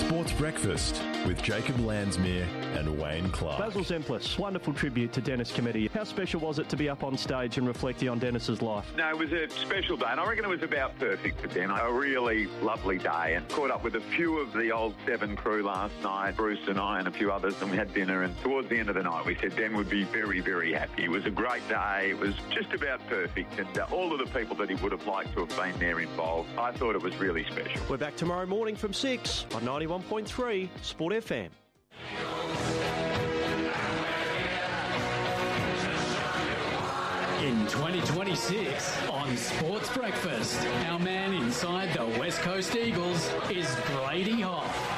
Sports Breakfast with Jacob Landsmere and Wayne Clark. Basil Zemplis, wonderful tribute to Dennis Cometti. How special was it to be up on stage and reflecting on Dennis's life? No, it was a special day, and I reckon it was about perfect for Den. A really lovely day, and caught up with a few of the old Seven crew last night, Bruce and I and a few others, and we had dinner, and towards the end of the night we said Den would be very, very happy. It was a great day. It was just about perfect, and all of the people that he would have liked to have been there involved, I thought it was really special. We're back tomorrow morning from 6 on 91.3 Sport FM. In 2026 on Sports Breakfast, our man inside the West Coast Eagles is Brady Hoff.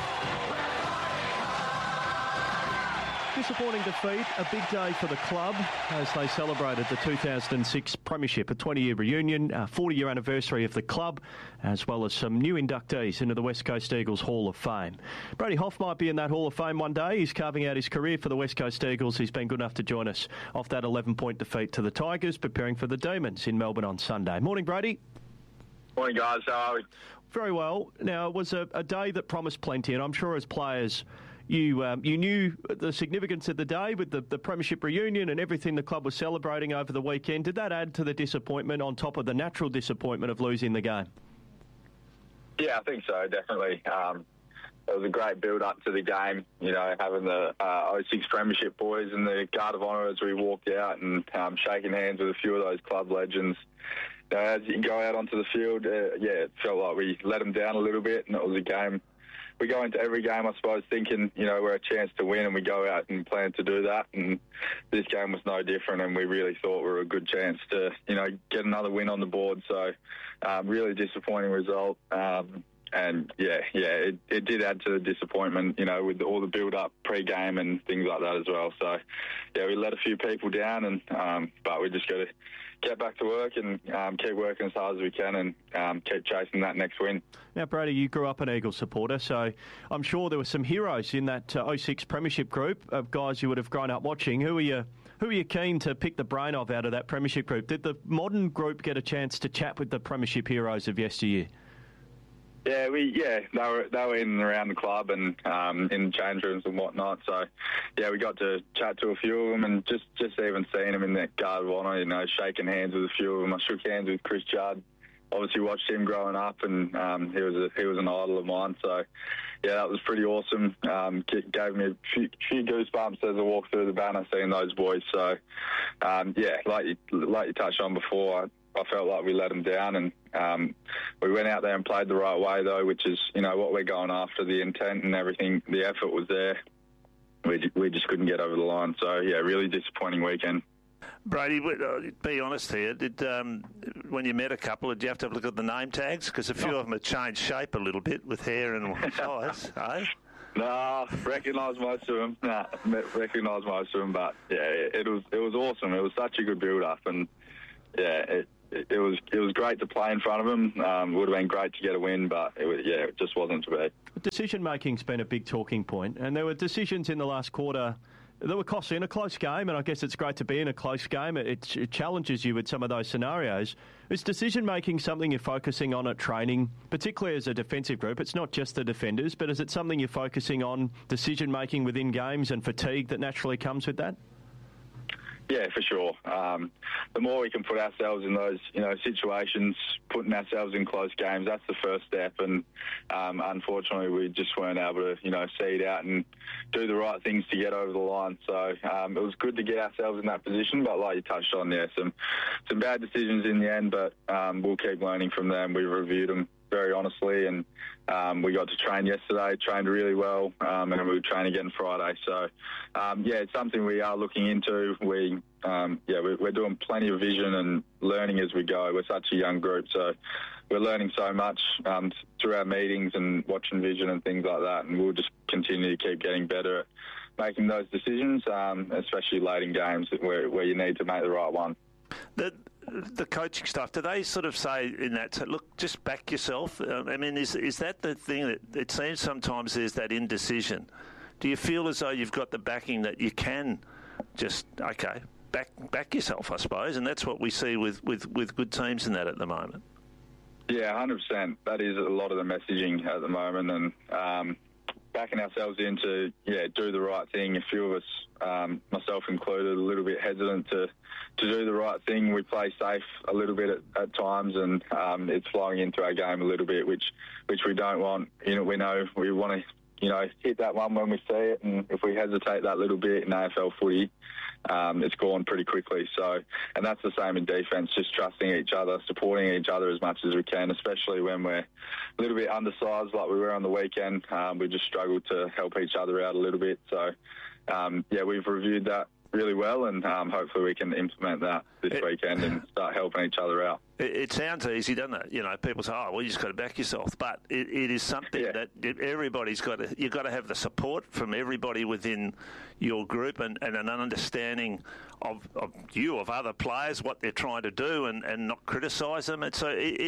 Disappointing defeat, a big day for the club as they celebrated the 2006 Premiership, a 20-year reunion, a 40-year anniversary of the club, as well as some new inductees into the West Coast Eagles Hall of Fame. Brady Hoff might be in that Hall of Fame one day. He's carving out his career for the West Coast Eagles. He's been good enough to join us off that 11-point defeat to the Tigers, preparing for the Demons in Melbourne on Sunday. Morning, Brady. Morning, guys. How are we? Very well. Now, it was a day that promised plenty, and I'm sure as players you knew the significance of the day with the Premiership reunion and everything the club was celebrating over the weekend. Did that add to the disappointment on top of the natural disappointment of losing the game? Yeah, I think so, definitely. It was a great build-up to the game, you know, having the 06 Premiership boys in the Guard of Honour as we walked out and shaking hands with a few of those club legends. As you go out onto the field, it felt like we let them down a little bit, and it was a game. We go into every game, I suppose, thinking, you know, we're a chance to win, and we go out and plan to do that. And this game was no different, and we really thought we were a good chance to, you know, get another win on the board. So, really disappointing result. It did add to the disappointment, you know, with all the build-up pre-game and things like that as well. So, yeah, we let a few people down, and but we just got to get back to work and keep working as hard as we can and keep chasing that next win. Now, Brady, you grew up an Eagles supporter, so I'm sure there were some heroes in that 06 Premiership group of guys you would have grown up watching. Who are you keen to pick the brain of out of that Premiership group? Did the modern group get a chance to chat with the Premiership heroes of yesteryear? Yeah, they were in and around the club and in change rooms and whatnot. So, yeah, we got to chat to a few of them and just even seeing them in that Guard of Honour, you know, shaking hands with a few of them. I shook hands with Chris Judd. Obviously, watched him growing up, and he was an idol of mine. So, yeah, that was pretty awesome. Gave me a few goosebumps as I walked through the banner seeing those boys. So, like you touched on before, I felt like we let them down, and we went out there and played the right way, though, which is, you know, what we're going after. The intent and everything, the effort was there. We just couldn't get over the line. So, yeah, really disappointing weekend. Brady, be honest here. When you met a couple, did you have to have a look at the name tags? Because a few of them have changed shape a little bit with hair and size, eh? No, recognise most of them. Recognise most of them, but yeah, it was awesome. It was such a good build-up, and yeah, it was great to play in front of them. Would have been great to get a win, but it just wasn't to be. Decision-making's been a big talking point, and there were decisions in the last quarter that were costly in a close game, and I guess it's great to be in a close game. It challenges you with some of those scenarios. Is decision-making something you're focusing on at training, particularly as a defensive group? It's not just the defenders, but is it something you're focusing on, decision-making within games and fatigue that naturally comes with that? Yeah, for sure. The more we can put ourselves in those, you know, situations, putting ourselves in close games, that's the first step. And unfortunately, we just weren't able to, you know, see it out and do the right things to get over the line. So it was good to get ourselves in that position. But like you touched on there, some bad decisions in the end. But we'll keep learning from them. We've reviewed them very honestly, and we got to train yesterday, trained really well, and we were training again Friday. So, it's something we are looking into. We're doing plenty of vision and learning as we go. We're such a young group, so we're learning so much through our meetings and watching vision and things like that, and we'll just continue to keep getting better at making those decisions, especially late in games where you need to make the right one. The coaching staff, do they sort of say in that, look, just back yourself? I mean, is that the thing that it seems sometimes there's that indecision? Do you feel as though you've got the backing that you can just, back yourself, I suppose, and that's what we see with good teams in that at the moment? Yeah, 100%. That is a lot of the messaging at the moment, and backing ourselves in to do the right thing. A few of us, myself included, a little bit hesitant to do the right thing. We play safe a little bit at times, and it's flowing into our game a little bit, which we don't want. We know we want to hit that one when we see it, and if we hesitate that little bit in AFL footy, it's gone pretty quickly. So, and that's the same in defence, just trusting each other, supporting each other as much as we can, especially when we're a little bit undersized like we were on the weekend. We just struggled to help each other out a little bit. So, we've reviewed that really well, and hopefully we can implement that this weekend and start helping each other out. It sounds easy, doesn't it? People say, you just got to back yourself. But it is something that everybody's got to... You've got to have the support from everybody within your group and an understanding of other players, what they're trying to do, and not criticise them. And so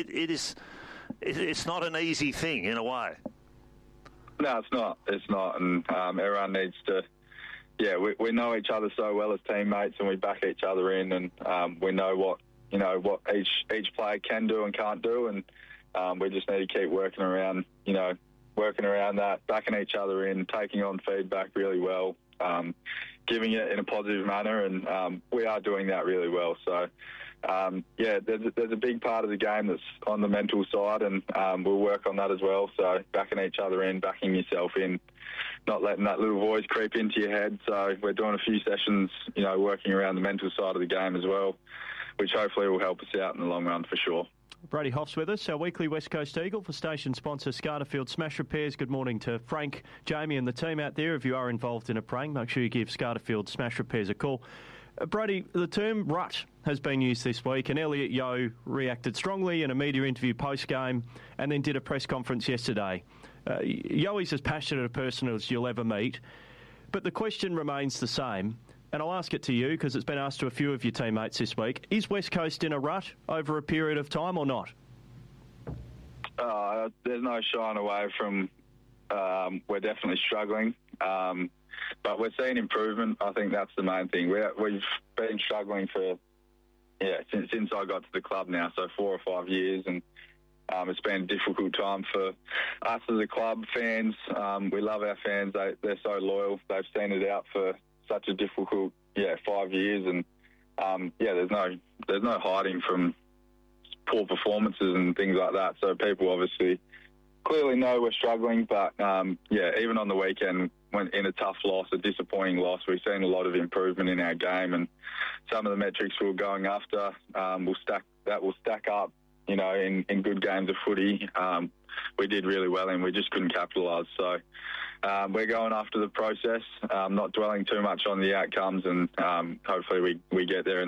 it's not an easy thing in a way. No, it's not. It's not. And everyone needs to... we know each other so well as teammates, and we back each other in, and we know what each player can do and can't do, and we just need to keep working around that, backing each other in, taking on feedback really well, giving it in a positive manner, and we are doing that really well. So, there's a big part of the game that's on the mental side, and we'll work on that as well. So backing each other in, backing yourself in, not letting that little voice creep into your head. So we're doing a few sessions, working around the mental side of the game as well, which hopefully will help us out in the long run for sure. Brady Hoff's with us, our weekly West Coast Eagle for station sponsor Scarterfield Smash Repairs. Good morning to Frank, Jamie and the team out there. If you are involved in a prank, make sure you give Scarterfield Smash Repairs a call. Brady, the term rut has been used this week, and Elliot Yeo reacted strongly in a media interview post-game and then did a press conference yesterday. Yoey's as passionate a person as you'll ever meet, but the question remains the same, and I'll ask it to you because it's been asked to a few of your teammates this week. Is West Coast in a rut over a period of time or not? There's no shying away from we're definitely struggling, but we're seeing improvement. I think that's the main thing. We've been struggling for since I got to the club now, so 4 or 5 years, and it's been a difficult time for us as a club. Fans, we love our fans. They're so loyal. They've seen it out for such a difficult 5 years, and there's no hiding from poor performances and things like that. So people obviously clearly know we're struggling, but even on the weekend, when in a tough loss, a disappointing loss, we've seen a lot of improvement in our game, and some of the metrics we were going after will stack up. In good games of footy, we did really well, and we just couldn't capitalise. So we're going after the process, not dwelling too much on the outcomes, and hopefully we get there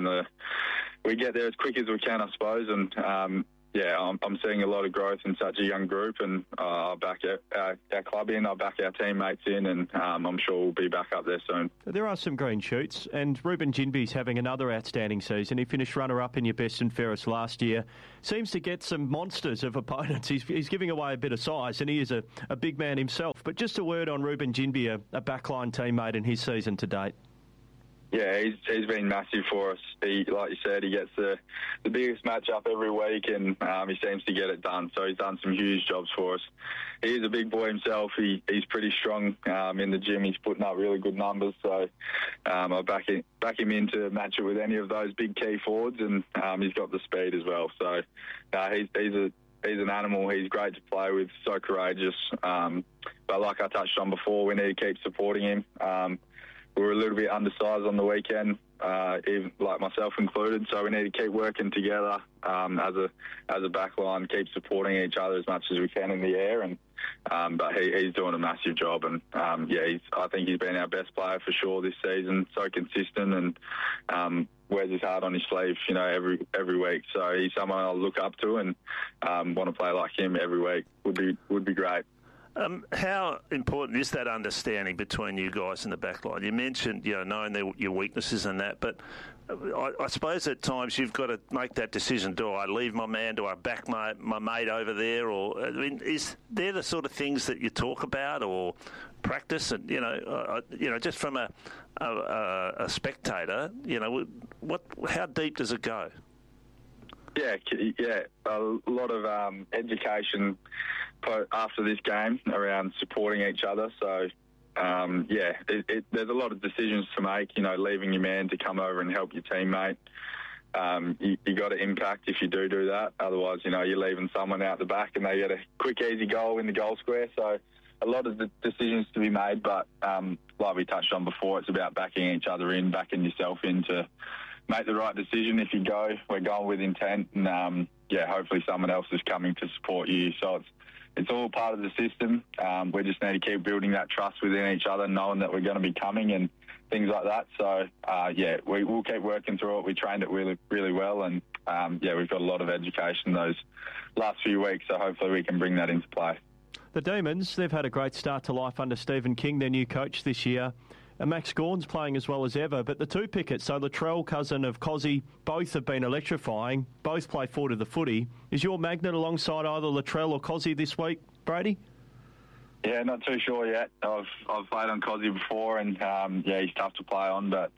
as quick as we can, I suppose. And I'm seeing a lot of growth in such a young group, and I'll back our club in, I'll back our teammates in, and I'm sure we'll be back up there soon. There are some green shoots, and Ruben Ginby's having another outstanding season. He finished runner-up in your best and fairest last year. Seems to get some monsters of opponents. He's giving away a bit of size, and he is a big man himself. But just a word on Ruben Ginby, a backline teammate in his season to date. Yeah, he's been massive for us. Like you said, he gets the biggest matchup every week, and he seems to get it done. So he's done some huge jobs for us. He's a big boy himself. He's pretty strong in the gym. He's putting up really good numbers. So I'll back him in to match it with any of those big key forwards, and he's got the speed as well. So he's an animal. He's great to play with, so courageous. But like I touched on before, we need to keep supporting him. We were a little bit undersized on the weekend, even like myself included. So we need to keep working together as a back line, keep supporting each other as much as we can in the air. And but he's doing a massive job, and I think he's been our best player for sure this season. So consistent, and wears his heart on his sleeve, every week. So he's someone I'll look up to, and want to play like him every week. Would be great. How important is that understanding between you guys in the back line? You mentioned, knowing your weaknesses and that, but I suppose at times you've got to make that decision. Do I leave my man? Do I back my mate over there? Or is there the sort of things that you talk about or practice? And just from a spectator, how deep does it go? Yeah, a lot of education after this game around supporting each other. So, there's a lot of decisions to make, leaving your man to come over and help your teammate. You got to impact if you do that. Otherwise, you're leaving someone out the back and they get a quick, easy goal in the goal square. So a lot of the decisions to be made, but like we touched on before, it's about backing each other in, backing yourself in to make the right decision. If you go, we're going with intent, and hopefully someone else is coming to support you. So it's all part of the system. We just need to keep building that trust within each other, knowing that we're going to be coming and things like that. So we'll keep working through it. We trained it really, really well, and we've got a lot of education those last few weeks. So hopefully we can bring that into play. The Demons, they've had a great start to life under Stephen King, their new coach this year. And Max Gawn's playing as well as ever. But the two pickets, so Latrell, cousin of Cozzy, both have been electrifying. Both play forward of the footy. Is your magnet alongside either Latrell or Cozzy this week, Brady? Yeah, not too sure yet. I've played on Cozzy before, and he's tough to play on. But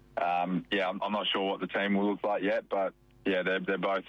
I'm not sure what the team will look like yet. But they're both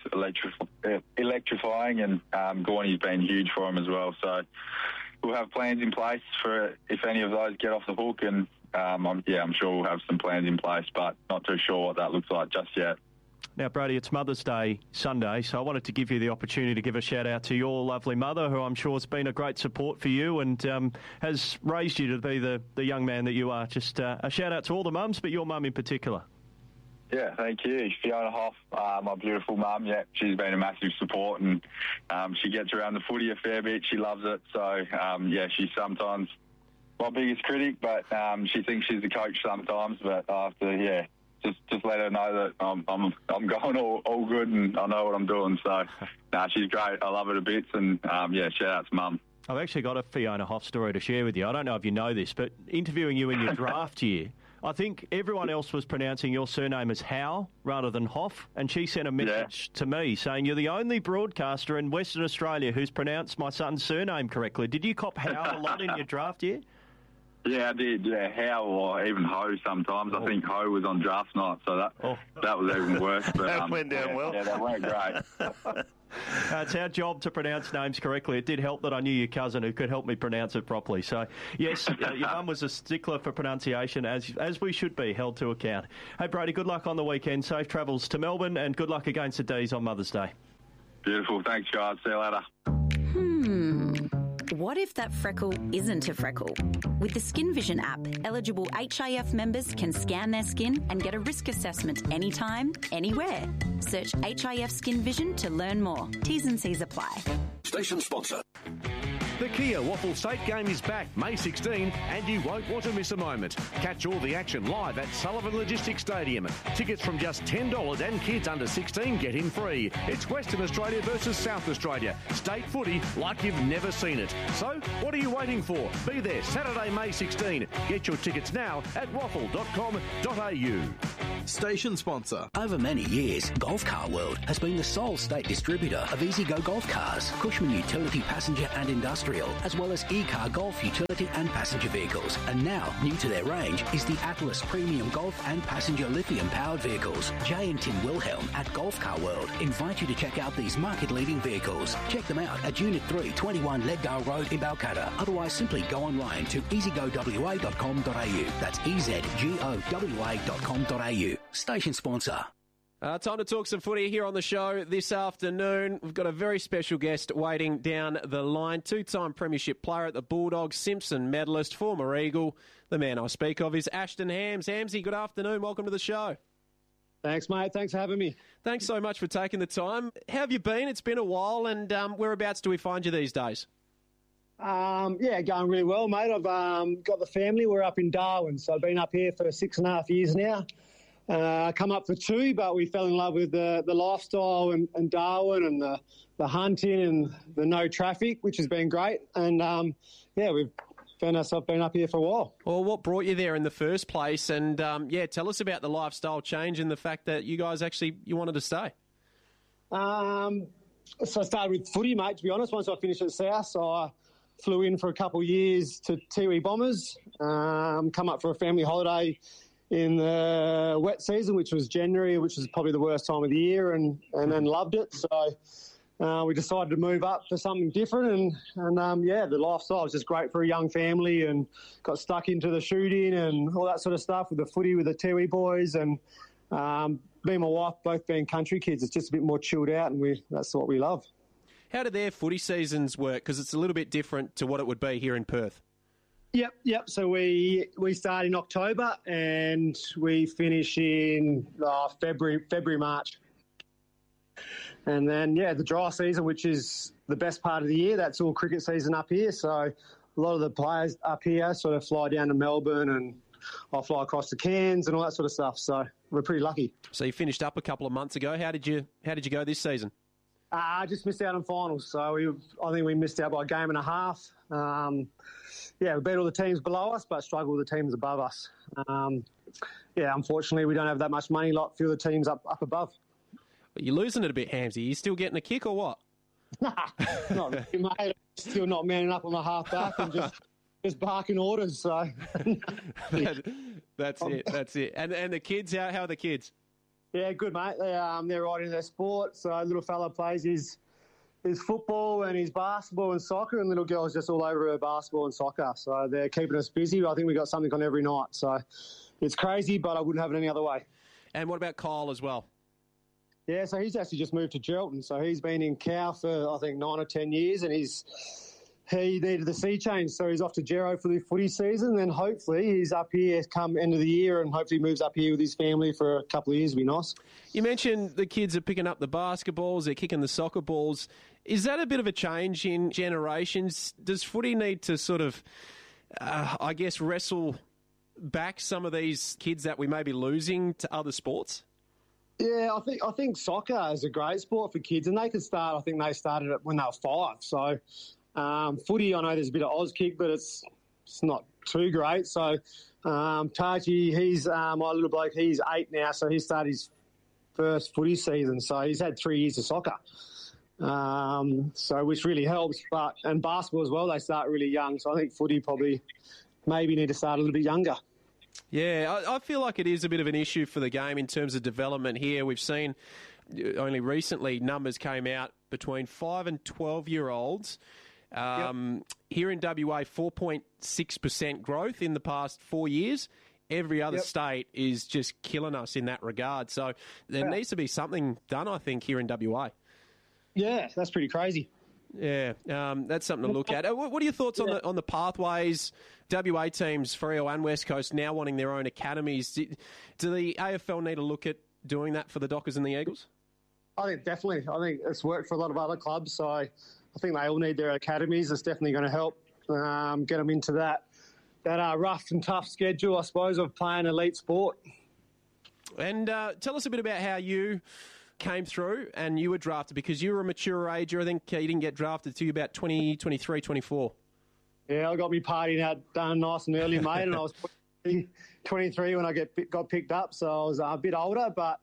electrifying, and Gawny's been huge for them as well. So we'll have plans in place for if any of those get off the hook, and I'm sure we'll have some plans in place, but not too sure what that looks like just yet. Now, Brady, it's Mother's Day Sunday, so I wanted to give you the opportunity to give a shout-out to your lovely mother, who I'm sure has been a great support for you and has raised you to be the young man that you are. Just a shout-out to all the mums, but your mum in particular. Yeah, thank you. Fiona Hoff, my beautiful mum, she's been a massive support, and she gets around the footy a fair bit. She loves it. So, she's sometimes my biggest critic, but she thinks she's the coach sometimes. But I have to, just let her know that I'm going all good and I know what I'm doing. So, she's great. I love her to bits, and shout out to Mum. I've actually got a Fiona Hoff story to share with you. I don't know if you know this, but interviewing you in your draft year, I think everyone else was pronouncing your surname as Howe rather than Hoff, and she sent a message to me saying you're the only broadcaster in Western Australia who's pronounced my son's surname correctly. Did you cop Howe a lot in your draft year? Yeah, I did. Yeah, Howe or even Ho sometimes. I think Ho was on draft night, so that was even worse. But, that went down well. Yeah, that went great. It's our job to pronounce names correctly. It did help that I knew your cousin who could help me pronounce it properly. So, yes, your mum was a stickler for pronunciation, as we should be, held to account. Hey, Brady, good luck on the weekend. Safe travels to Melbourne, and good luck against the D's on Mother's Day. Beautiful. Thanks, guys. See you later. What if that freckle isn't a freckle? With the Skin Vision app, eligible HIF members can scan their skin and get a risk assessment anytime, anywhere. Search HIF Skin Vision to learn more. T's and C's apply. Station sponsor. The Kia Waffle State game is back May 16 and you won't want to miss a moment. Catch all the action live at Sullivan Logistics Stadium. Tickets from just $10 and kids under 16 get in free. It's Western Australia versus South Australia. State footy like you've never seen it. So, what are you waiting for? Be there Saturday, May 16. Get your tickets now at waffle.com.au. Station sponsor. Over many years, Golf Car World has been the sole state distributor of EasyGo golf cars, Cushman Utility Passenger and Industrial, as well as E-Car Golf Utility and Passenger Vehicles. And now, new to their range is the Atlas Premium Golf and Passenger Lithium-powered vehicles. Jay and Tim Wilhelm at Golf Car World invite you to check out these market-leading vehicles. Check them out at Unit 3, 21 Leddale Road in Balcatta. Otherwise, simply go online to easygowa.com.au. That's easygowa.com.au. Station sponsor. Time to talk some footy here on the show this afternoon. We've got a very special guest waiting down the line. Two-time premiership player at the Bulldogs, Simpson medalist, former Eagle. The man I speak of is Ashton Hams. Hamsy, good afternoon. Welcome to the show. Thanks, mate. Thanks for having me. Thanks so much for taking the time. How have you been? It's been a while, and whereabouts do we find you these days? Going really well, mate. I've got the family. We're up in Darwin, so I've been up here for 6.5 years now. I come up for 2, but we fell in love with the lifestyle and Darwin and the hunting and the no traffic, which has been great. And, we've found ourselves been up here for a while. Well, what brought you there in the first place? And, tell us about the lifestyle change and the fact that you guys you wanted to stay. So I started with footy, mate, to be honest. Once I finished at South, I flew in for a couple of years to Tiwi Bombers, come up for a family holiday in the wet season, which was January, which was probably the worst time of the year, and then loved it. So we decided to move up for something different, and the lifestyle was just great for a young family, and got stuck into the shooting and all that sort of stuff with the footy with the Tiwi boys, and me and my wife both being country kids, it's just a bit more chilled out, and that's what we love. How do their footy seasons work? Because it's a little bit different to what it would be here in Perth. Yep. So we start in October and we finish in February, March. And then, the dry season, which is the best part of the year, that's all cricket season up here. So a lot of the players up here sort of fly down to Melbourne, and I fly across to Cairns and all that sort of stuff. So we're pretty lucky. So you finished up a couple of months ago. How did you go this season? I just missed out on finals. So I think we missed out by a game and a half. We beat all the teams below us, but struggled with the teams above us. Unfortunately, we don't have that much money like a few of the teams up above. But you're losing it a bit, Hamsy. You still getting a kick or what? Nah, not really, mate. Still not manning up on the half back and just barking orders. So that's it. And the kids, how are the kids? Yeah, good, mate. They're right in their sport. So little fella plays his football and his basketball and soccer, and little girl's just all over her basketball and soccer. So they're keeping us busy. I think we got something on every night. So it's crazy, but I wouldn't have it any other way. And what about Kyle as well? Yeah, so he's actually just moved to Geraldton. So he's been in Cow for, I think, 9 or 10 years, and he needed the sea change, so he's off to Gero for the footy season. Then hopefully he's up here come end of the year, and hopefully moves up here with his family for a couple of years. Would be nice. You mentioned the kids are picking up the basketballs, they're kicking the soccer balls. Is that a bit of a change in generations? Does footy need to sort of, wrestle back some of these kids that we may be losing to other sports? Yeah, I think soccer is a great sport for kids, and they can start. I think they started it when they were 5. So footy, I know there's a bit of Auskick, but it's not too great. So Taji, he's my little bloke. He's 8 now, so he started his first footy season. So he's had 3 years of soccer, so which really helps. And basketball as well, they start really young. So I think footy probably maybe need to start a little bit younger. Yeah, I feel like it is a bit of an issue for the game in terms of development here. We've seen only recently numbers came out between 5 and 12-year-olds. Here in WA, 4.6% growth in the past 4 years. Every other state is just killing us in that regard. So there needs to be something done, I think, here in WA. Yeah, that's pretty crazy. Yeah, that's something to look at. What are your thoughts on the pathways? WA teams, Freo and West Coast, now wanting their own academies. Do the AFL need to look at doing that for the Dockers and the Eagles? I think definitely. I think it's worked for a lot of other clubs, so I think they all need their academies. It's definitely going to help get them into that rough and tough schedule, I suppose, of playing elite sport. And tell us a bit about how you came through and you were drafted, because you were a mature ager. I think you didn't get drafted till you about 23, 24. Yeah, I got me partying out done nice and early, mate, and I was 23 when I got picked up, so I was a bit older, but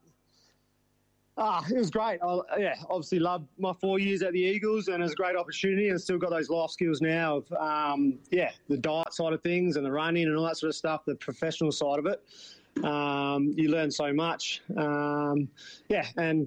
it was great. Obviously loved my 4 years at the Eagles, and it was a great opportunity, and still got those life skills now of, the diet side of things and the running and all that sort of stuff, the professional side of it. You learn so much. And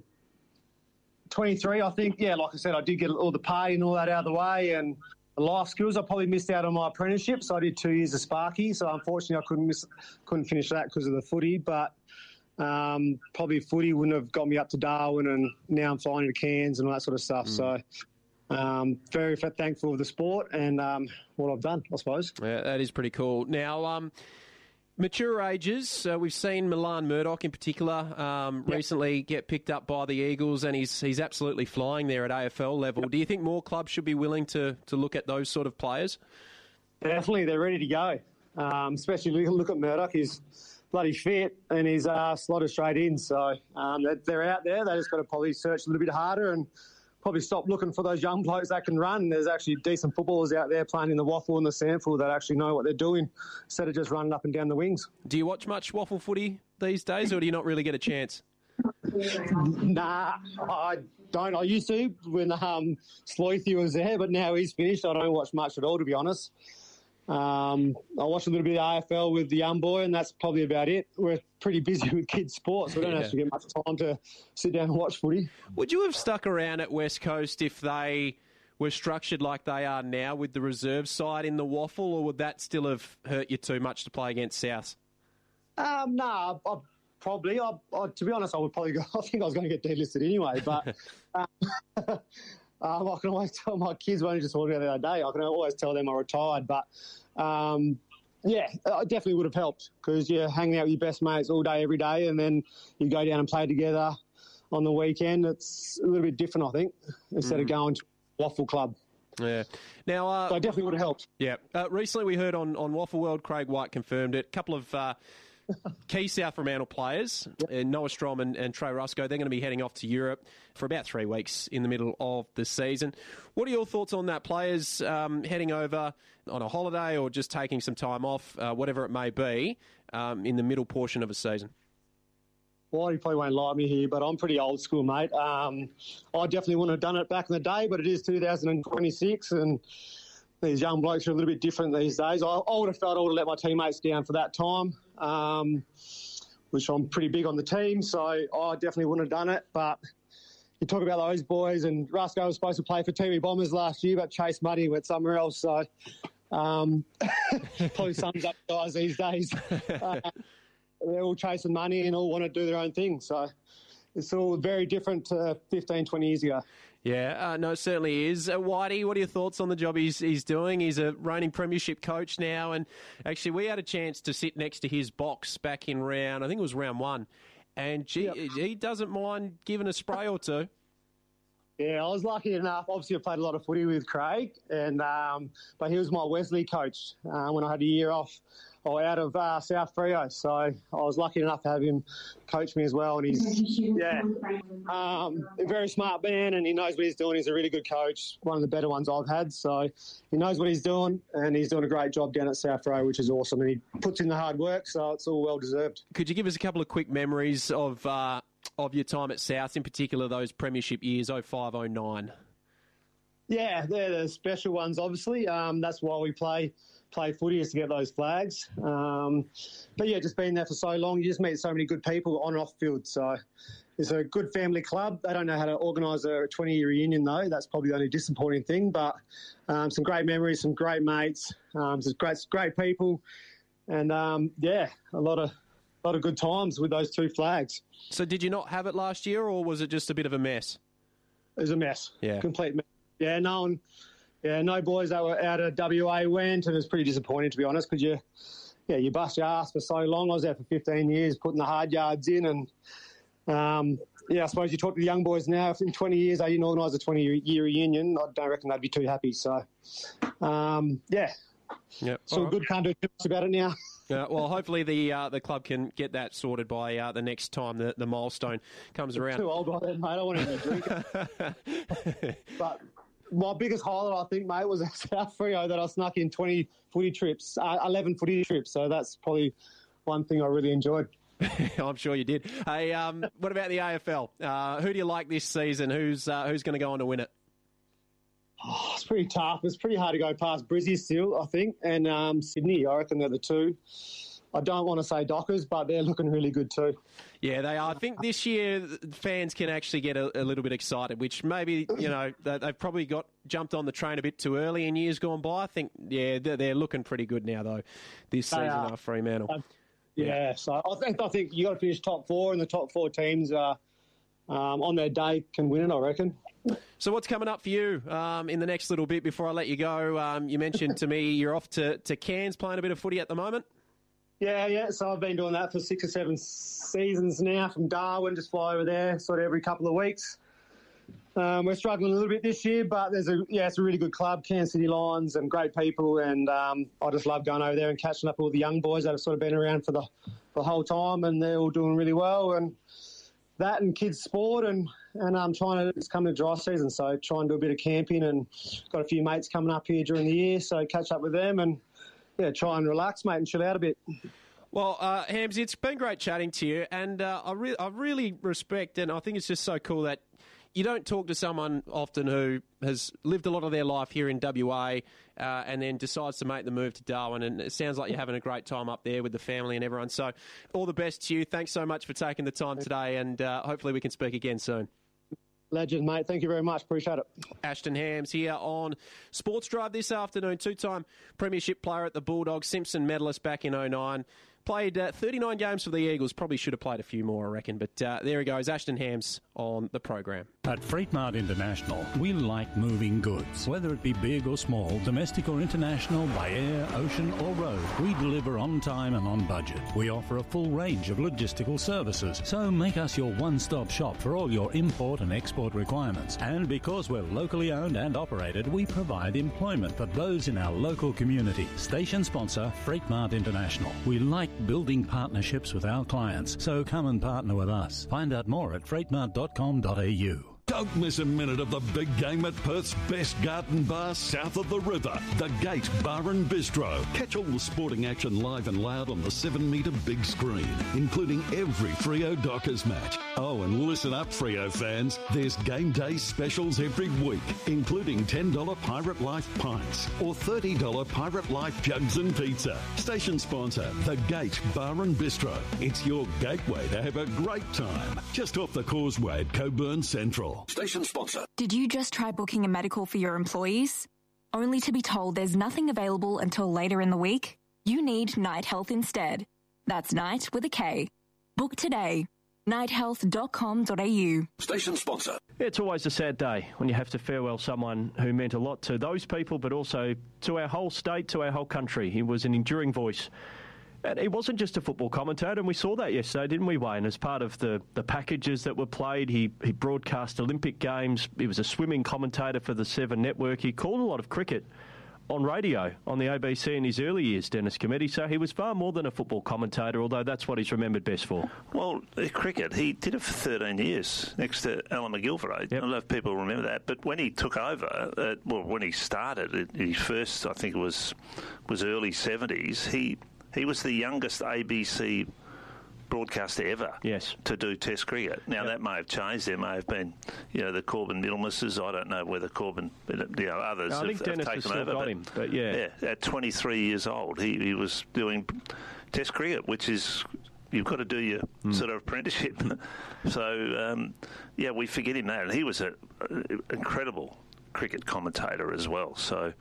23, I think, like I said, I did get all the pay and all that out of the way, and the life skills. I probably missed out on my apprenticeship, so I did 2 years of Sparky, so unfortunately I couldn't finish that because of the footy, but probably footy wouldn't have got me up to Darwin, and now I'm flying to Cairns and all that sort of stuff. So very thankful for the sport and what I've done, I suppose. Yeah, that is pretty cool. Now, mature ages, we've seen Milan Murdoch in particular recently get picked up by the Eagles, and he's absolutely flying there at AFL level. Do you think more clubs should be willing to look at those sort of players? Definitely, they're ready to go. Especially look at Murdoch, he's bloody fit and he's slotted straight in. So they're out there. They just got to probably search a little bit harder and probably stop looking for those young blokes that can run. There's actually decent footballers out there playing in the waffle and the sample that actually know what they're doing instead of just running up and down the wings. Do you watch much waffle footy these days, or do you not really get a chance? Nah, I don't. I used to when Sloithy was there, but now he's finished. I don't watch much at all, to be honest. I watch a little bit of AFL with the young boy, and that's probably about it. We're pretty busy with kids' sports, so we don't actually get much time to sit down and watch footy. Would you have stuck around at West Coast if they were structured like they are now with the reserve side in the waffle, or would that still have hurt you too much to play against South? No, probably. To be honest, I would probably go. I think I was going to get delisted anyway, but I can always tell my kids, when I just talked about the other day, I can always tell them I retired. But, yeah, it definitely would have helped because you're hanging out with your best mates all day, every day, and then you go down and play together on the weekend. It's a little bit different, I think, instead of going to a waffle club. Yeah. Now, so it definitely would have helped. Yeah. Recently we heard on Waffle World, Craig White confirmed it, a couple of key South Fremantle players, Noah Strom and Trey Rusco, they're going to be heading off to Europe for about 3 weeks in the middle of the season. What are your thoughts on that? Players heading over on a holiday or just taking some time off, whatever it may be, in the middle portion of a season? Well, you probably won't like me here, but I'm pretty old school, mate. I definitely wouldn't have done it back in the day, but it is 2026 and these young blokes are a little bit different these days. I would have felt I would have let my teammates down for that time, which I'm pretty big on the team, so I definitely wouldn't have done it. But you talk about those boys, and Rusco was supposed to play for Tiwi Bombers last year, but Chase Muddy went somewhere else, so probably sums up guys these days. They're all chasing money and all want to do their own thing, so it's all very different to 15, 20 years ago. Yeah, no, it certainly is. Whitey, what are your thoughts on the job he's doing? He's a reigning premiership coach now, and actually we had a chance to sit next to his box back in I think it was round 1, and he doesn't mind giving a spray or two. Yeah, I was lucky enough. Obviously, I played a lot of footy with Craig, and but he was my Wesley coach when I had a year off out of South Freo. So I was lucky enough to have him coach me as well. And he's, a very smart man, and he knows what he's doing. He's a really good coach, one of the better ones I've had. So he knows what he's doing, and he's doing a great job down at South Freo, which is awesome. And he puts in the hard work, so it's all well-deserved. Could you give us a couple of quick memories of your time at South, in particular those premiership years, 05, 09? Yeah, they're the special ones, obviously. That's why we play footy, is to get those flags. But yeah, just being there for so long, you just meet so many good people on and off field. So it's a good family club. They don't know how to organise a 20-year reunion, though. That's probably the only disappointing thing. But some great memories, some great mates, some great people. And, a lot of good times with those two flags. So did you not have it last year, or was it just a bit of a mess? It was a mess. Yeah. Complete mess. Yeah, no boys that were out of WA went, and it was pretty disappointing, to be honest, because you bust your ass for so long. I was there for 15 years putting the hard yards in, and I suppose you talk to the young boys now, if in 20 years they didn't organise a 20-year reunion, I don't reckon they'd be too happy. So, Yep. So good, can't do too much about it now. Well, hopefully the club can get that sorted by the next time the milestone comes around. Too old by then, mate. I don't want to drink. But my biggest highlight, I think, mate, was at South Freo that I snuck in 11 footy trips. So that's probably one thing I really enjoyed. I'm sure you did. Hey, what about the AFL? Who do you like this season? Who's going to go on to win it? Oh, it's pretty tough. It's pretty hard to go past Brizzy still, I think, and Sydney. I reckon they're the two. I don't want to say Dockers, but they're looking really good too. Yeah, they are. I think this year fans can actually get a little bit excited, which maybe, they've probably jumped on the train a bit too early in years gone by. I think, they're looking pretty good now, though, this season after Fremantle. So I think you got to finish top four, and the top four teams on their day can win it, I reckon. So what's coming up for you in the next little bit before I let you go? You mentioned to me you're off to Cairns playing a bit of footy at the moment. Yeah. So I've been doing that for 6 or 7 seasons now from Darwin, just fly over there sort of every couple of weeks. We're struggling a little bit this year, but it's a really good club, Cairns City Lions, and great people, and I just love going over there and catching up with all the young boys that have sort of been around for the whole time, and they're all doing really well. And that and kids sport, and I'm trying to, it's coming to dry season, so try and do a bit of camping, and got a few mates coming up here during the year, so catch up with them and try and relax, mate, and chill out a bit. Well, Hamsy, it's been great chatting to you, and I really respect, and I think it's just so cool that you don't talk to someone often who has lived a lot of their life here in WA and then decides to make the move to Darwin, and it sounds like you're having a great time up there with the family and everyone. So all the best to you. Thanks so much for taking the time today, and hopefully we can speak again soon. Legend, mate. Thank you very much. Appreciate it. Ashton Hams here on Sports Drive this afternoon. Two-time premiership player at the Bulldogs, Simpson medalist back in 2009. Played 39 games for the Eagles. Probably should have played a few more, I reckon. But there he goes, Ashton Hams on the program. At Freightmart International, we like moving goods. Whether it be big or small, domestic or international, by air, ocean or road, we deliver on time and on budget. We offer a full range of logistical services, so make us your one-stop shop for all your import and export requirements. And because we're locally owned and operated, we provide employment for those in our local community. Station sponsor, Freightmart International. We like building partnerships with our clients, so come and partner with us. Find out more at freightmart.com.au. Don't miss a minute of the big game at Perth's best garden bar south of the river, the Gate Bar and Bistro. Catch all the sporting action live and loud on the 7-metre big screen, including every Freo Dockers match. Oh, and listen up, Freo fans. There's game day specials every week, including $10 Pirate Life pints or $30 Pirate Life jugs and pizza. Station sponsor, the Gate Bar and Bistro. It's your gateway to have a great time. Just off the causeway at Coburn Central. Station sponsor. Did you just try booking a medical for your employees, only to be told there's nothing available until later in the week? You need Night Health instead. That's Night with a K. Book today. nighthealth.com.au. Station sponsor. It's always a sad day when you have to farewell someone who meant a lot to those people, but also to our whole state, to our whole country. He was an enduring voice. And he wasn't just a football commentator, and we saw that yesterday, didn't we, Wayne? As part of the packages that were played, he broadcast Olympic Games. He was a swimming commentator for the Seven Network. He called a lot of cricket on radio on the ABC in his early years, Dennis Cometti. So he was far more than a football commentator, although that's what he's remembered best for. Well, cricket, he did it for 13 years next to Alan McGilvray. Yep. I don't know if people remember that. But when he took over, when he started, his first, I think it was early 70s, he was the youngest ABC broadcaster ever to do Test cricket. Now, that may have changed. There may have been, the Corbin Middlemises. I don't know whether Corbin, others have taken over. Got him, but at 23 years old, he was doing Test cricket, which is, you've got to do your sort of apprenticeship. So, we forget him that. And he was an incredible cricket commentator as well. So,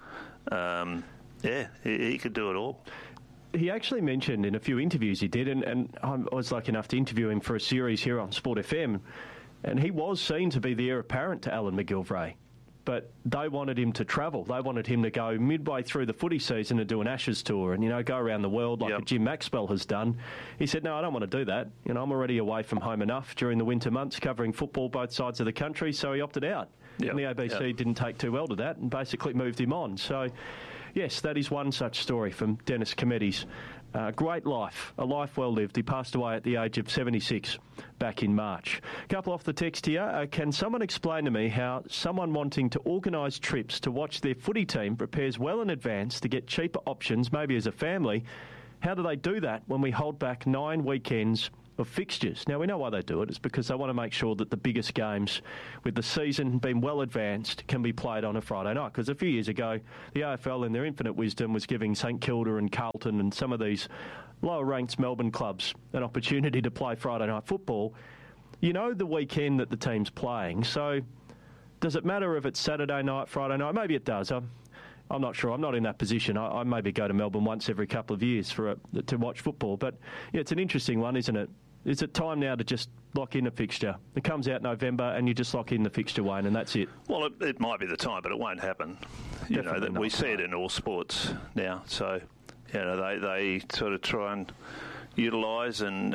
he could do it all. He actually mentioned in a few interviews he did, and I was lucky enough to interview him for a series here on Sport FM, and he was seen to be the heir apparent to Alan McGilvray, but they wanted him to travel. They wanted him to go midway through the footy season and do an Ashes tour and, go around the world like Jim Maxwell has done. He said, no, I don't want to do that. I'm already away from home enough during the winter months covering football both sides of the country, so he opted out. And the ABC didn't take too well to that and basically moved him on. So, yes, that is one such story from Dennis Cometti's great life, a life well lived. He passed away at the age of 76 back in March. A couple off the text here. Can someone explain to me how someone wanting to organise trips to watch their footy team prepares well in advance to get cheaper options, maybe as a family? How do they do that when we hold back 9 weekends of fixtures? Now, we know why they do it. It's because they want to make sure that the biggest games, with the season being well advanced, can be played on a Friday night. Because a few years ago, the AFL, in their infinite wisdom, was giving St Kilda and Carlton and some of these lower-ranked Melbourne clubs an opportunity to play Friday night football. The weekend that the team's playing. So does it matter if it's Saturday night, Friday night? Maybe it does. I'm not sure. I'm not in that position. I maybe go to Melbourne once every couple of years to watch football. But it's an interesting one, isn't it? Is it time now to just lock in a fixture? It comes out November and you just lock in the fixture, Wayne, and that's it. Well, it might be the time, but it won't happen. We see it in all sports now. So, they sort of try and utilise and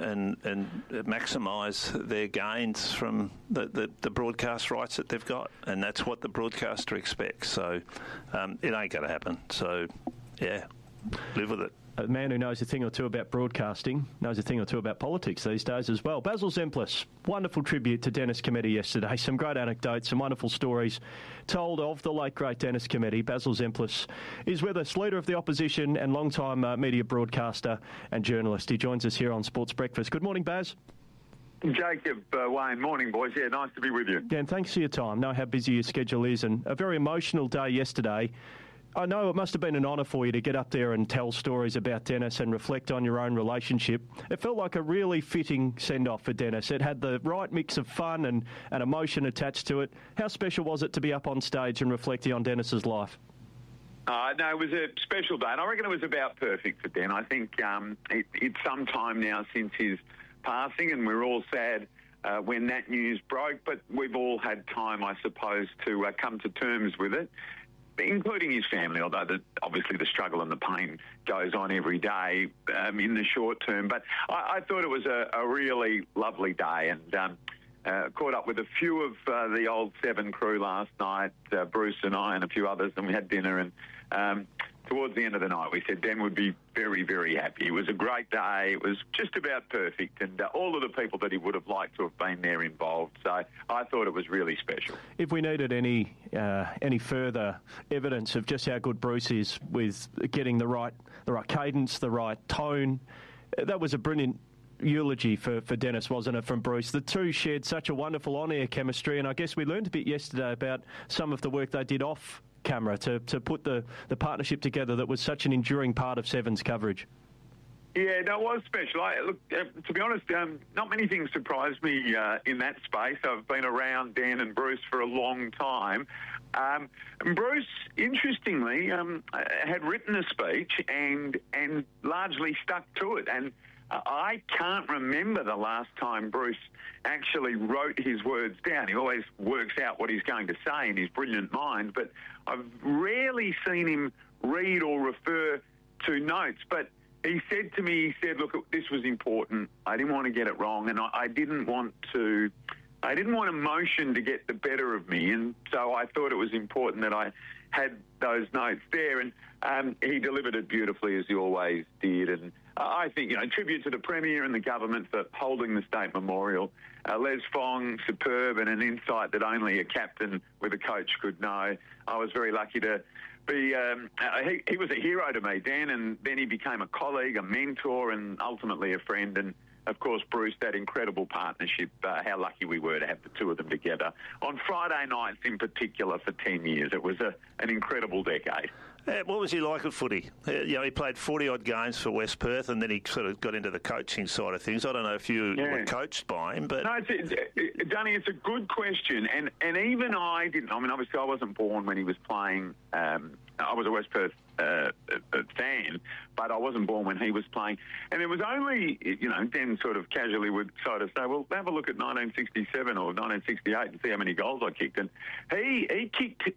maximise their gains from the broadcast rights that they've got, and that's what the broadcaster expects. So it ain't going to happen. So, live with it. A man who knows a thing or two about broadcasting knows a thing or two about politics these days as well. Basil Zempilas, wonderful tribute to Dennis Cometti yesterday. Some great anecdotes, some wonderful stories told of the late, great Dennis Cometti. Basil Zempilas is with us, leader of the opposition and long-time media broadcaster and journalist. He joins us here on Sports Breakfast. Good morning, Baz. Jacob, Wayne, morning, boys. Yeah, nice to be with you. Dan, thanks for your time. Know how busy your schedule is, and a very emotional day yesterday. I know it must have been an honour for you to get up there and tell stories about Dennis and reflect on your own relationship. It felt like a really fitting send-off for Dennis. It had the right mix of fun and emotion attached to it. How special was it to be up on stage and reflecting on Dennis's life? No, it was a special day, and I reckon it was about perfect for Den. I think it's some time now since his passing, and we're all sad when that news broke, but we've all had time, I suppose, to come to terms with it, including his family, although obviously the struggle and the pain goes on every day in the short term. But I thought it was a really lovely day, and caught up with a few of the old Seven crew last night, Bruce and I and a few others, and we had dinner. And towards the end of the night, we said Den would be very, very happy. It was a great day. It was just about perfect, and all of the people that he would have liked to have been there involved. So I thought it was really special. If we needed any further evidence of just how good Bruce is with getting the right cadence, the right tone, that was a brilliant eulogy for Dennis, wasn't it, from Bruce? The two shared such a wonderful on-air chemistry, and I guess we learned a bit yesterday about some of the work they did off camera to put the partnership together that was such an enduring part of Seven's coverage. Yeah, no, it was special. To be honest, not many things surprised me in that space. I've been around Dan and Bruce for a long time. Bruce, interestingly, had written a speech and largely stuck to it. And I can't remember the last time Bruce actually wrote his words down. He always works out what he's going to say in his brilliant mind, but I've rarely seen him read or refer to notes. But he said to me, look, this was important. I didn't want to get it wrong, and I didn't want emotion to get the better of me, and so I thought it was important that I had those notes there, and he delivered it beautifully, as he always did. And I think, tribute to the Premier and the government for holding the state memorial. Les Fong, superb, and an insight that only a captain with a coach could know. I was very lucky to be... he was a hero to me, Dan, and then he became a colleague, a mentor, and ultimately a friend. And, of course, Bruce, that incredible partnership, how lucky we were to have the two of them together. On Friday nights in particular for 10 years, it was an incredible decade. What was he like at footy? He played 40-odd games for West Perth, and then he sort of got into the coaching side of things. I don't know if you were coached by him, but... No, Dunny, it's a good question, and even I didn't... I mean, obviously I wasn't born when he was playing. I was a West Perth fan, but I wasn't born when he was playing. And it was only, Dan sort of casually would sort of say, well, have a look at 1967 or 1968 and see how many goals I kicked. And he kicked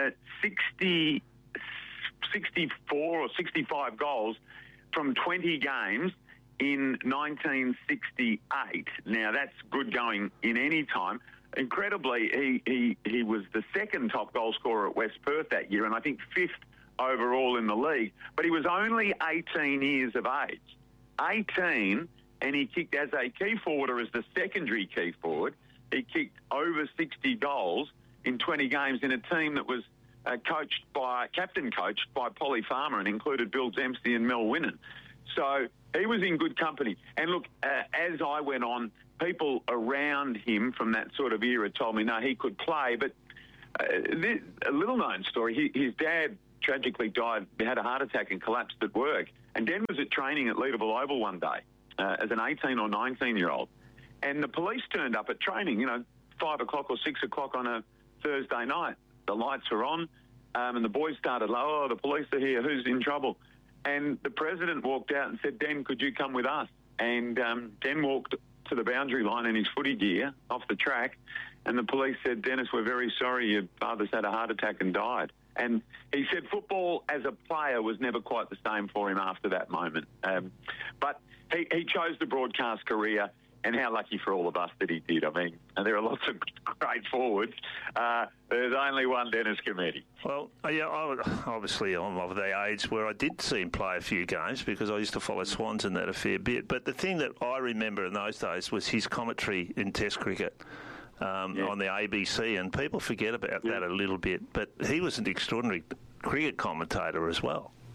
64 or 65 goals from 20 games in 1968. Now, that's good going in any time. Incredibly, he was the second top goal scorer at West Perth that year, and I think fifth overall in the league. But he was only 18 years of age. 18, and he kicked as a key forward or as the secondary key forward. He kicked over 60 goals in 20 games in a team that was captain coached by Polly Farmer and included Bill Dempsey and Mel Winnan. So he was in good company. And look, as I went on, people around him from that sort of era told me, no, he could play. But a little-known story, his dad tragically died, he had a heart attack and collapsed at work. And Dan was at training at Leederville Oval one day as an 18 or 19-year-old. And the police turned up at training, 5 o'clock or 6 o'clock on a Thursday night. The lights were on, and the boys started, the police are here, who's in trouble? And the president walked out and said, Den, could you come with us? And Den walked to the boundary line in his footy gear off the track, and the police said, Dennis, we're very sorry, your father's had a heart attack and died. And he said football as a player was never quite the same for him after that moment. But he chose the broadcast career, and how lucky for all of us that he did. I mean, and there are lots of great forwards. There's only one Dennis Cometti. Well, obviously I'm of the age where I did see him play a few games because I used to follow Swans and that a fair bit. But the thing that I remember in those days was his commentary in Test cricket on the ABC, and people forget about that a little bit. But he was an extraordinary cricket commentator as well.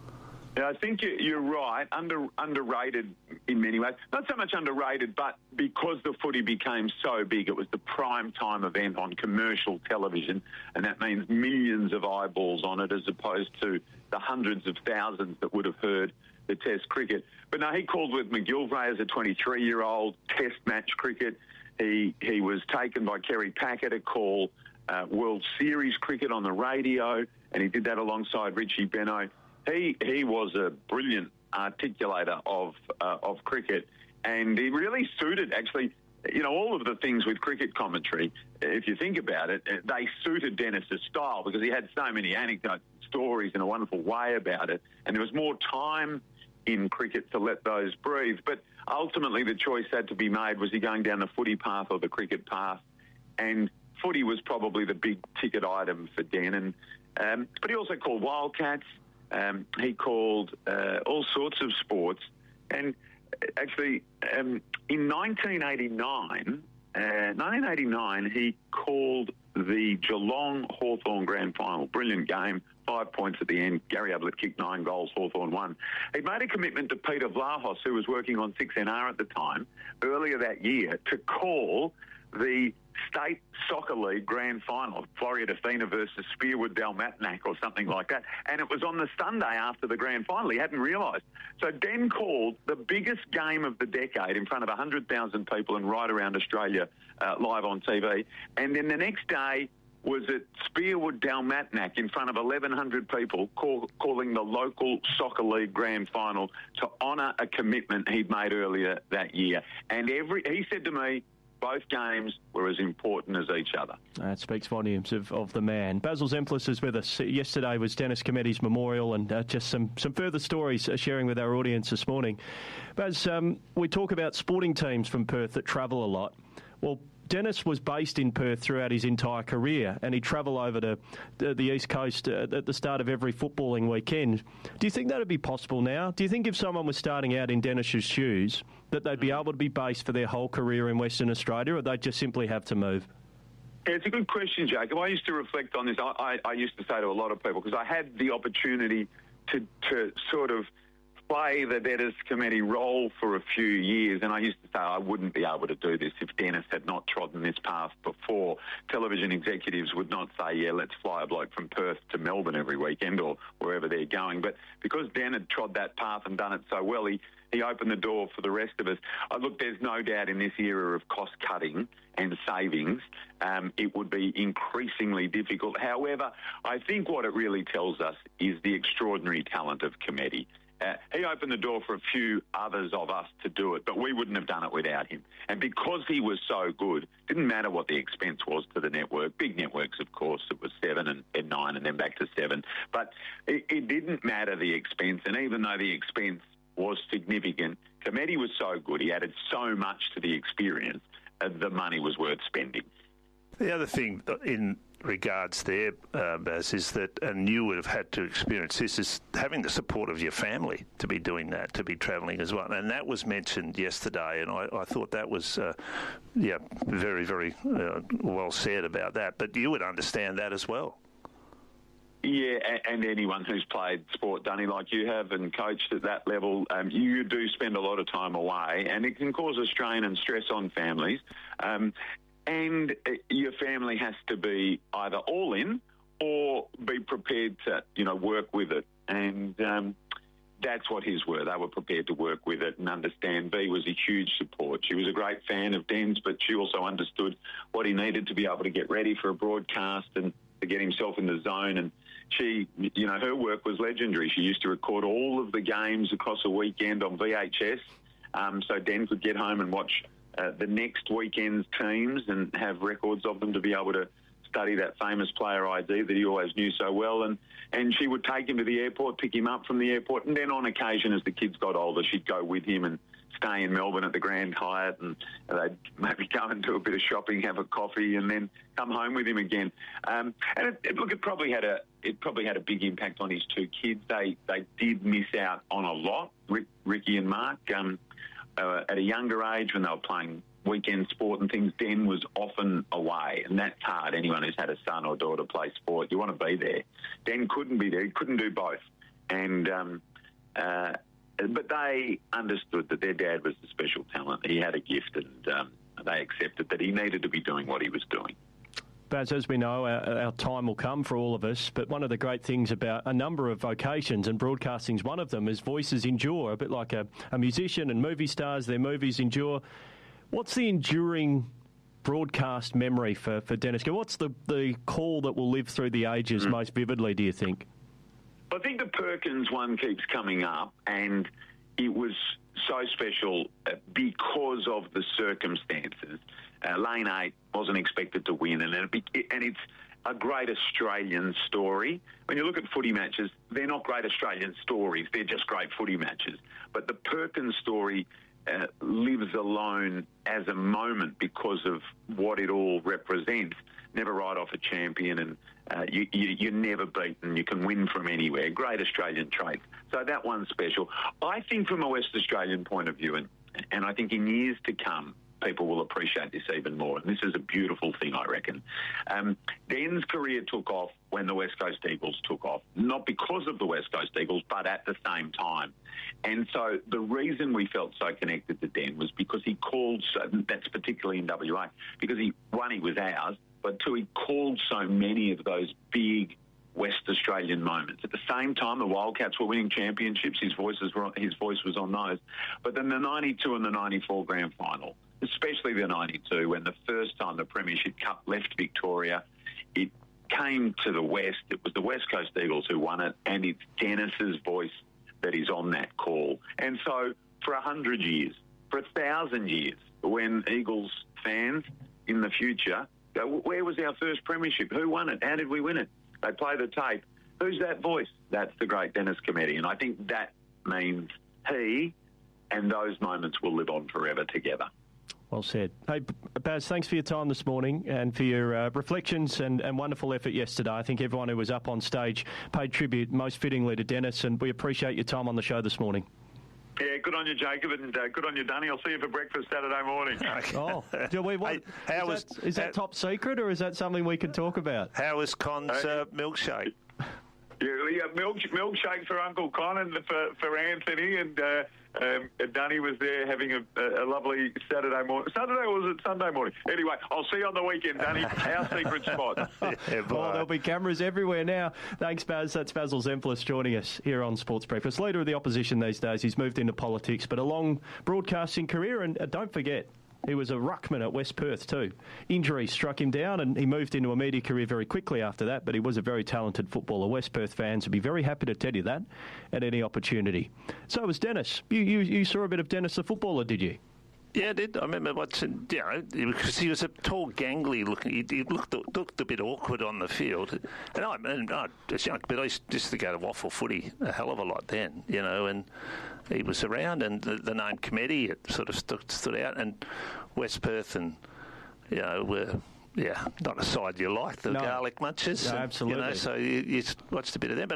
Yeah, I think you're right. Underrated in many ways. Not so much underrated, but because the footy became so big, it was the prime time event on commercial television, and that means millions of eyeballs on it as opposed to the hundreds of thousands that would have heard the Test cricket. But no, he called with McGilvray as a 23-year-old Test match cricket. He was taken by Kerry Packer to call World Series cricket on the radio, and he did that alongside Richie Benaud. He was a brilliant articulator of cricket, and he really suited, actually, all of the things with cricket commentary, if you think about it, they suited Dennis's style because he had so many anecdote stories in a wonderful way about it, and there was more time in cricket to let those breathe. But ultimately the choice had to be made. Was he going down the footy path or the cricket path? And footy was probably the big ticket item for Den. But he also called Wildcats. He called all sorts of sports. And actually, in 1989, he called the Geelong Hawthorn Grand Final. Brilliant game, 5 points at the end. Gary Ablett kicked 9 goals, Hawthorn won. He made a commitment to Peter Vlahos, who was working on 6NR at the time, earlier that year, to call the State Soccer League Grand Final, Floreat Athena versus Spearwood Dalmatnak or something like that. And it was on the Sunday after the Grand Final. He hadn't realised. So Den called the biggest game of the decade in front of 100,000 people and right around Australia live on TV. And then the next day was at Spearwood Dalmatnak in front of 1,100 people calling the local Soccer League Grand Final to honour a commitment he'd made earlier that year. And he said to me, both games were as important as each other. That speaks volumes of the man. Basil Zemplis is with us. Yesterday was Dennis Cometti's memorial, and just some further stories sharing with our audience this morning. Baz, we talk about sporting teams from Perth that travel a lot. Well, Dennis was based in Perth throughout his entire career, and he'd travel over to the East Coast at the start of every footballing weekend. Do you think that would be possible now? Do you think if someone was starting out in Dennis's shoes, that they'd be able to be based for their whole career in Western Australia, or they'd just simply have to move? Yeah, it's a good question, Jacob. I used to reflect on this. I used to say to a lot of people, because I had the opportunity to sort of play the Dennis Cometti role for a few years, and I used to say I wouldn't be able to do this if Dennis had not trodden this path before. Television executives would not say, yeah, let's fly a bloke from Perth to Melbourne every weekend or wherever they're going. But because Dan had trod that path and done it so well, he opened the door for the rest of us. Look, there's no doubt in this era of cost-cutting and savings, it would be increasingly difficult. However, I think what it really tells us is the extraordinary talent of Cometti. He opened the door for a few others of us to do it, but we wouldn't have done it without him. And because he was so good, didn't matter what the expense was to the network. Big networks, of course, it was 7 and 9 and then back to 7. But it didn't matter the expense, and even though the expense was significant, Cometti was so good, he added so much to the experience, the money was worth spending. The other thing in regards there, Baz, is that, and you would have had to experience this, is having the support of your family to be doing that, to be travelling as well. And that was mentioned yesterday, and I thought that was, very, very well said about that. But you would understand that as well. Yeah, and anyone who's played sport, Dunny, like you have, and coached at that level, you do spend a lot of time away, and it can cause a strain and stress on families. And your family has to be either all in or be prepared to, work with it. And that's what his were. They were prepared to work with it and understand. V was a huge support. She was a great fan of Den's, but she also understood what he needed to be able to get ready for a broadcast and to get himself in the zone. And she, her work was legendary. She used to record all of the games across a weekend on VHS, so Den could get home and watch the next weekend's teams and have records of them to be able to study that famous player ID that he always knew so well. And she would take him to the airport, pick him up from the airport, and then on occasion, as the kids got older, she'd go with him and stay in Melbourne at the Grand Hyatt, and they'd maybe go and do a bit of shopping, have a coffee, and then come home with him again. And it probably had a big impact on his two kids. They did miss out on a lot, Ricky and Mark. At a younger age, when they were playing weekend sport and things, Den was often away, and that's hard. Anyone who's had a son or daughter play sport, you want to be there. Den couldn't be there. He couldn't do both. And But they understood that their dad was a special talent. He had a gift, and they accepted that he needed to be doing what he was doing. Baz, as we know, our time will come for all of us, but one of the great things about a number of vocations, and broadcasting's one of them, is voices endure, a bit like a musician and movie stars, their movies endure. What's the enduring broadcast memory for Dennis? What's the call that will live through the ages most vividly, do you think? I think the Perkins one keeps coming up, and it was so special because of the circumstances. Lane 8 wasn't expected to win, and it's a great Australian story. When you look at footy matches, they're not great Australian stories, they're just great footy matches. But the Perkins story lives alone as a moment because of what it all represents. Never write off a champion, and you're never beaten. You can win from anywhere. Great Australian traits. So that one's special. I think from a West Australian point of view, and I think in years to come, people will appreciate this even more. And this is a beautiful thing, I reckon. Den's career took off when the West Coast Eagles took off, not because of the West Coast Eagles, but at the same time. And so the reason we felt so connected to Den was because he called, that's particularly in WA, because he was ours, but two, he called so many of those big West Australian moments. At the same time, the Wildcats were winning championships. His voice was on those. But then the 92 and the 94 grand final, especially the 92, when the first time the Premiership Cup left Victoria, it came to the West. It was the West Coast Eagles who won it, and it's Dennis's voice that is on that call. And so for 100 years, for 1,000 years, when Eagles fans in the future go, where was our first Premiership? Who won it? How did we win it? They play the tape. Who's that voice? That's the great Dennis Cometti. And I think that means he and those moments will live on forever together. Well said. Hey, Baz, thanks for your time this morning and for your reflections and wonderful effort yesterday. I think everyone who was up on stage paid tribute most fittingly to Dennis, and we appreciate your time on the show this morning. Yeah, good on you, Jacob, and good on you, Dunny. I'll see you for breakfast Saturday morning. Oh, is that top secret, or is that something we can talk about? How was Con's milkshake? Yeah, milkshake for Uncle Con and for Anthony, and Dunny was there having a lovely Saturday morning. Saturday, or was it Sunday morning? Anyway, I'll see you on the weekend, Dunny. Our secret spot. There'll be cameras everywhere now. Thanks, Baz. That's Basil Zemplis joining us here on Sports Breakfast. Leader of the opposition these days. He's moved into politics, but a long broadcasting career, and don't forget, he was a ruckman at West Perth too. Injury struck him down and he moved into a media career very quickly after that, but he was a very talented footballer. West Perth fans would be very happy to tell you that at any opportunity. So was Dennis. You saw a bit of Dennis the footballer, did you? Yeah, I did. I remember watching, because he was a tall, gangly looking. He looked a bit awkward on the field. And I was young, but I used to go to Waffle Footy a hell of a lot then, and he was around, and the name Cometti, it sort of stood out. And West Perth and, were, not a side you like, the garlic munchers. No, absolutely. So you watched a bit of them, but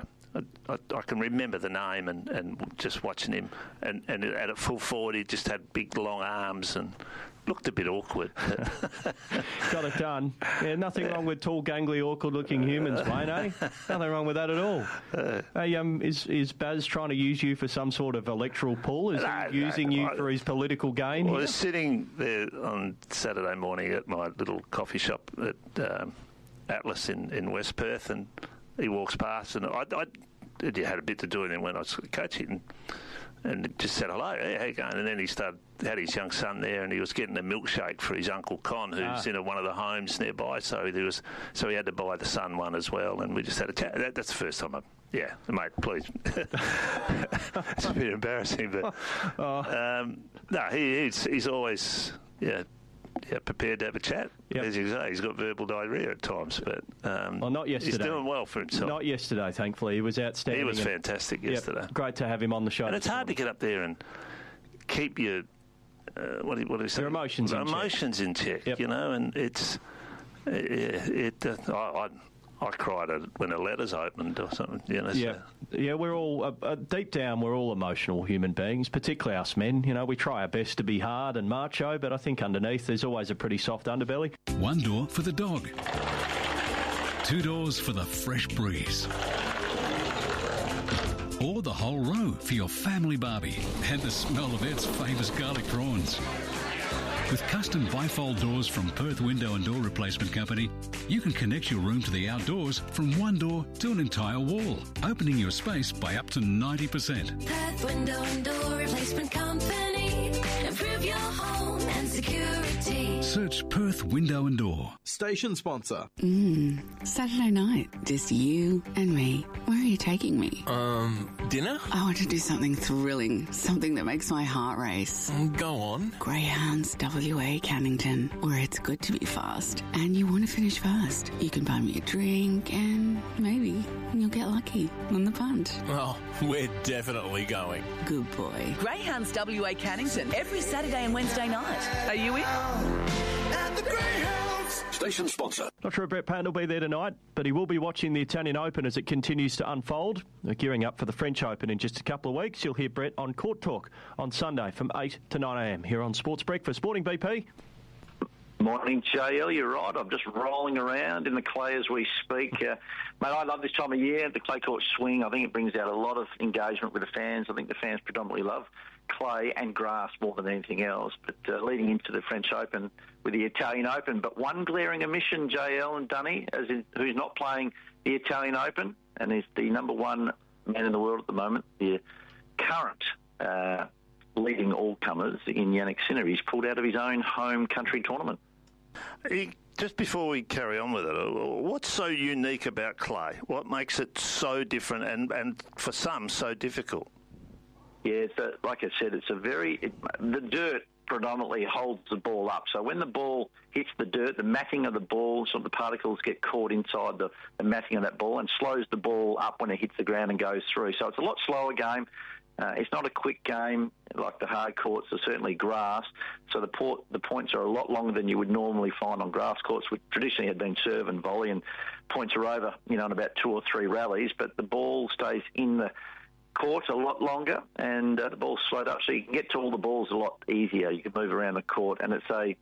I can remember the name and just watching him, and at full forward he just had big long arms and looked a bit awkward. Got it done. Yeah, nothing wrong with tall, gangly, awkward-looking humans, Wayne, eh? Nothing wrong with that at all. Is Baz trying to use you for some sort of electoral pull? Is he using you for his political gain? I was sitting there on Saturday morning at my little coffee shop at Atlas in West Perth, and he walks past, and I had a bit to do with him when I was coaching, and just said hello, hey, how you going? And then he had his young son there, and he was getting a milkshake for his Uncle Con, who's in one of the homes nearby. So he had to buy the son one as well, and we just had a chat. That's the first time mate, please. It's a bit embarrassing, but he's always prepared to have a chat. Yep. As you say, he's got verbal diarrhoea at times, but not yesterday. He's doing well for himself. Not yesterday, thankfully. He was outstanding. He was fantastic yesterday. Great to have him on the show. And it's hard to get up there and keep your what do you say? Your emotions in check. Yep. And it's I cried when a letter's opened or something. Yeah, we're all deep down. We're all emotional human beings, particularly us men. We try our best to be hard and macho, but I think underneath there's always a pretty soft underbelly. One door for the dog, two doors for the fresh breeze. or the whole row for your family barbie. And the smell of Ed's famous garlic prawns. With custom bifold doors from Perth Window and Door Replacement Company, you can connect your room to the outdoors from one door to an entire wall, opening your space by up to 90%. Perth Window and Door Replacement Company. Improve your home and security. Search Perth Window and Door. Station sponsor. Saturday night, just you and me. Where are you taking me? Dinner? I want to do something thrilling, something that makes my heart race. Go on. Greyhounds WA Cannington, where it's good to be fast and you want to finish fast. You can buy me a drink and maybe you'll get lucky on the punt. Oh, we're definitely going. Good boy. Greyhounds WA Cannington every Saturday and Wednesday night. Are you in? At the Greyhounds. Station sponsor. Not sure if Brett Pan will be there tonight, but he will be watching the Italian Open as it continues to unfold. They're gearing up for the French Open in just a couple of weeks. You'll hear Brett on Court Talk on Sunday from 8 to 9am here on Sports Breakfast. Morning, BP. Morning, JL. You're right. I'm just rolling around in the clay as we speak. Mate, I love this time of year. The clay court swing, I think it brings out a lot of engagement with the fans. I think the fans predominantly love clay and grass more than anything else. But leading into the French Open with the Italian Open. But one glaring omission, JL and Dunny, who's not playing the Italian Open and is the number one man in the world at the moment, the current leading all-comers in Yannick Sinner. He's pulled out of his own home country tournament. Just before we carry on with it, what's so unique about clay? What makes it so different and for some, so difficult? Yeah, like I said, the dirt predominantly holds the ball up. So when the ball hits the dirt, the matting of the ball, so the particles get caught inside the matting of that ball and slows the ball up when it hits the ground and goes through. So it's a lot slower game. It's not a quick game like the hard courts. There's certainly grass. So the points are a lot longer than you would normally find on grass courts, which traditionally had been serve and volley, and points are over, in about 2 or 3 rallies. But the ball stays in the court a lot longer, and the ball's slowed up, so you can get to all the balls a lot easier. You can move around the court, and it's as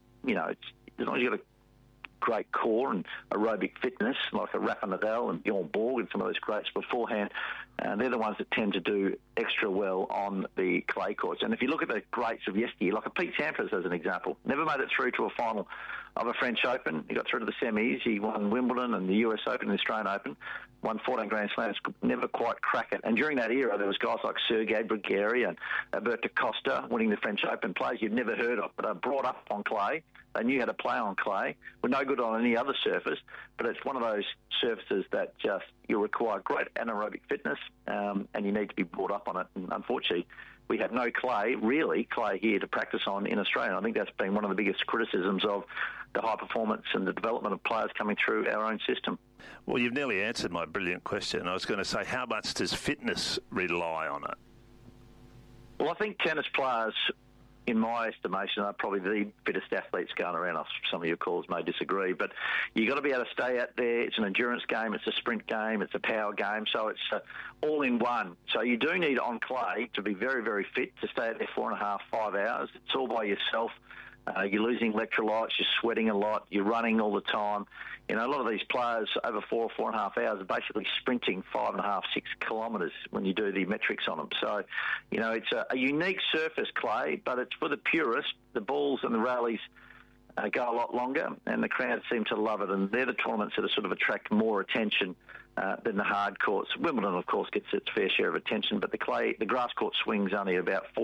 long as you've got a great core and aerobic fitness, like a Rafa Nadal and Bjorn Borg and some of those greats beforehand, they're the ones that tend to do extra well on the clay courts. And if you look at the greats of yesteryear, like a Pete Sampras as an example, never made it through to a final of a French Open. He got through to the semis. He won Wimbledon and the US Open and the Australian Open, won 14 Grand Slams, could never quite crack it. And during that era, there was guys like Sergei Brugeri and Alberto Costa winning the French Open, players you'd never heard of, but are brought up on clay. They knew how to play on clay. Were no good on any other surface, but it's one of those surfaces that just you require great anaerobic fitness, and you need to be brought up on it. And unfortunately, we have no clay here to practice on in Australia. I think that's been one of the biggest criticisms of the high performance and the development of players coming through our own system. Well, you've nearly answered my brilliant question. I was going to say, how much does fitness rely on it? Well, I think tennis players, in my estimation, are probably the fittest athletes going around. Some of your callers may disagree, but you've got to be able to stay out there. It's an endurance game, it's a sprint game, it's a power game, so it's all in one. So you do need on clay to be very, very fit, to stay out there 4.5, 5 hours. It's all by yourself. You're losing electrolytes, you're sweating a lot, you're running all the time. A lot of these players over 4 or 4.5 hours are basically sprinting 5.5, 6 kilometres when you do the metrics on them. So, it's a unique surface, clay, but it's for the purist. The balls and the rallies go a lot longer, and the crowds seem to love it, and they're the tournaments that sort of attract more attention than the hard courts. Wimbledon, of course, gets its fair share of attention, but the grass court swing's only about 4